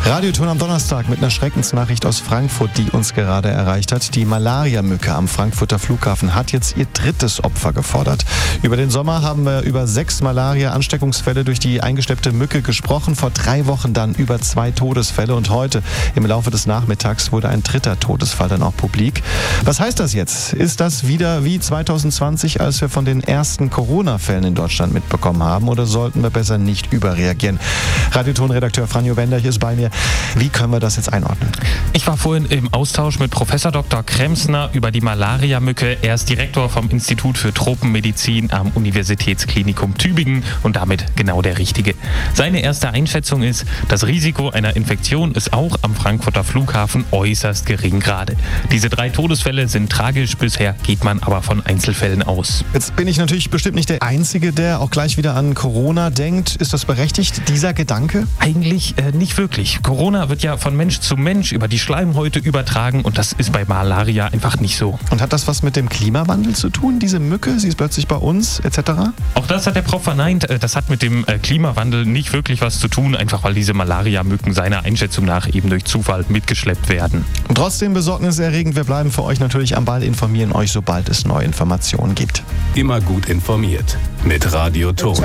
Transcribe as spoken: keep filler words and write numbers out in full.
Radioton am Donnerstag mit einer Schreckensnachricht aus Frankfurt, die uns gerade erreicht hat. Die Malaria-Mücke am Frankfurter Flughafen hat jetzt ihr drittes Opfer gefordert. Über den Sommer haben wir über sechs Malaria-Ansteckungsfälle durch die eingeschleppte Mücke gesprochen. Vor drei Wochen dann über zwei Todesfälle. Und heute im Laufe des Nachmittags wurde ein dritter Todesfall dann auch publik. Was heißt das jetzt? Ist das wieder wie zwanzig zwanzig, als wir von den ersten Corona-Fällen in Deutschland mitbekommen haben? Oder sollten wir besser nicht überreagieren? Radioton-Redakteur Franjo Wenderch ist bei mir. Wie können wir das jetzt einordnen? Ich war vorhin im Austausch mit Professor Doktor Kremsner über die Malaria-Mücke. Er ist Direktor vom Institut für Tropenmedizin am Universitätsklinikum Tübingen und damit genau der Richtige. Seine erste Einschätzung ist, das Risiko einer Infektion ist auch am Frankfurter Flughafen äußerst gering gerade. Diese drei Todesfälle sind tragisch, bisher geht man aber von Einzelfällen aus. Jetzt bin ich natürlich bestimmt nicht der Einzige, der auch gleich wieder an Corona denkt. Ist das berechtigt, dieser Gedanke? Eigentlich äh, nicht wirklich. Corona wird ja von Mensch zu Mensch über die Schleimhäute übertragen und das ist bei Malaria einfach nicht so. Und hat das was mit dem Klimawandel zu tun, diese Mücke? Sie ist plötzlich bei uns, et cetera? Auch das hat der Prof verneint. Das hat mit dem Klimawandel nicht wirklich was zu tun, einfach weil diese Malaria-Mücken seiner Einschätzung nach eben durch Zufall mitgeschleppt werden. Und trotzdem besorgniserregend. Wir bleiben für euch natürlich am Ball, informieren euch, sobald es neue Informationen gibt. Immer gut informiert mit Radioton.